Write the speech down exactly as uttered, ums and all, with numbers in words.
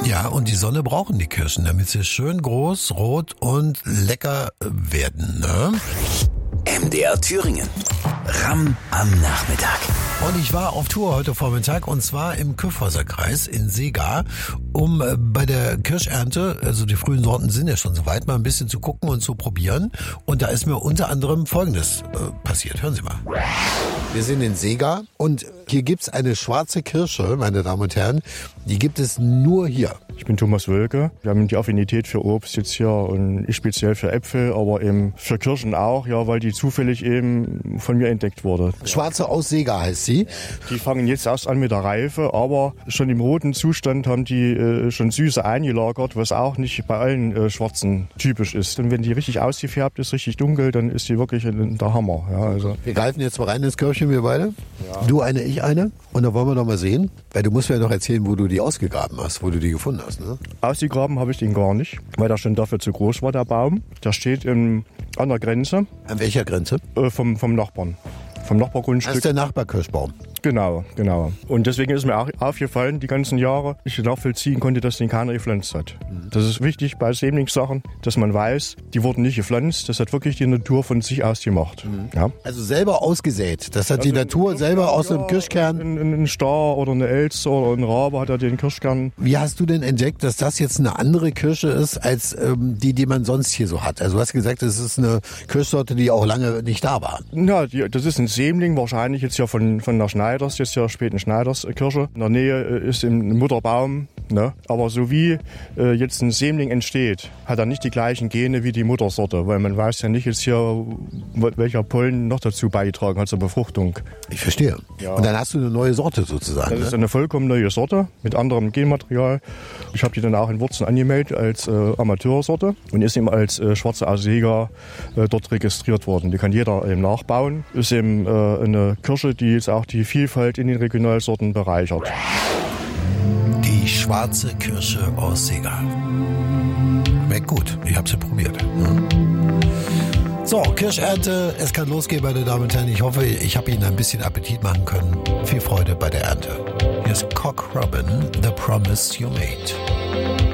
Ja, und die Sonne brauchen die Kirschen, damit sie schön groß, rot und lecker werden, ne? M D R Thüringen. Ramm am Nachmittag. Und ich war auf Tour heute Vormittag und zwar im Kyffhäuserkreis in Seegar, um äh, bei der Kirschernte, also die frühen Sorten sind ja schon soweit, mal ein bisschen zu gucken und zu probieren. Und da ist mir unter anderem Folgendes äh, passiert. Hören Sie mal. Wir sind in Seegar und hier gibt's eine schwarze Kirsche, meine Damen und Herren. Die gibt es nur hier. Ich bin Thomas Wölke. Wir haben die Affinität für Obst jetzt hier und ich speziell für Äpfel, aber eben für Kirschen auch, ja, weil die zufällig eben von mir entdeckt wurde. Schwarze aus Seegar heißt sie. Die fangen jetzt erst an mit der Reife, aber schon im roten Zustand haben die äh, schon Süße eingelagert, was auch nicht bei allen äh, Schwarzen typisch ist. Und wenn die richtig ausgefärbt ist, richtig dunkel, dann ist die wirklich der Hammer. Ja, also. Wir greifen jetzt mal rein ins Körbchen, wir beide. Ja. Du eine, ich eine. Und da wollen wir doch mal sehen, weil du musst mir ja noch erzählen, wo du die ausgegraben hast, wo du die gefunden hast. Ne? Ausgegraben habe ich den gar nicht, weil der schon dafür zu groß war, der Baum. Der steht in, an der Grenze. An welcher Grenze? Äh, vom, vom Nachbarn. Vom Nachbargrundstück. Das ist der Nachbarkirschbaum. Genau, genau. Und deswegen ist mir auch aufgefallen, die ganzen Jahre, ich nachvollziehen konnte, dass den keiner gepflanzt hat. Das ist wichtig bei Sämlingssachen, dass man weiß, die wurden nicht gepflanzt, das hat wirklich die Natur von sich aus gemacht. Mhm. Ja. Also selber ausgesät, das hat also die Natur ein, selber aus ja, einem Kirschkern. Ein, ein Star oder eine Elz oder ein Rabe hat ja den Kirschkern. Wie hast du denn entdeckt, dass das jetzt eine andere Kirsche ist, als ähm, die, die man sonst hier so hat? Also du hast gesagt, es ist eine Kirschsorte, die auch lange nicht da war. Ja, die, das ist ein Sämling, wahrscheinlich jetzt ja von, von der Schneider. Das ist ja späten Schneiders Kirsche. In der Nähe ist ein Mutterbaum. Ne? Aber so wie äh, jetzt ein Sämling entsteht, hat er nicht die gleichen Gene wie die Muttersorte. Weil man weiß ja nicht jetzt hier, welcher Pollen noch dazu beigetragen hat zur Befruchtung. Ich verstehe. Ja. Und dann hast du eine neue Sorte sozusagen. Das ne? ist eine vollkommen neue Sorte mit anderem Genmaterial. Ich habe die dann auch in Wurzeln angemeldet als äh, Amateursorte und ist eben als äh, schwarze Ausleger äh, dort registriert worden. Die kann jeder eben nachbauen. Ist eben äh, eine Kirsche, die jetzt auch die Vielfalt in den Regionalsorten bereichert. Die schwarze Kirsche aus Seegar. Schmeckt gut, ich habe sie probiert. So, Kirschernte, es kann losgehen, meine Damen und Herren. Ich hoffe, ich habe Ihnen ein bisschen Appetit machen können. Viel Freude bei der Ernte. Hier ist Cock Robin, The Promise You Made.